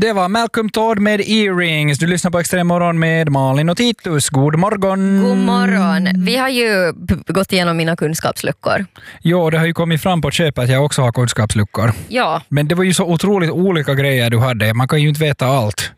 Det var Malcolm Todd med Earrings. Du lyssnar på Extrem morgon med Malin och Titus. God morgon. God morgon. Vi har ju gått igenom mina kunskapsluckor. Jo, det har ju kommit fram på köpet att jag också har kunskapsluckor. Ja. Men det var ju så otroligt olika grejer du hade. Man kan ju inte veta allt.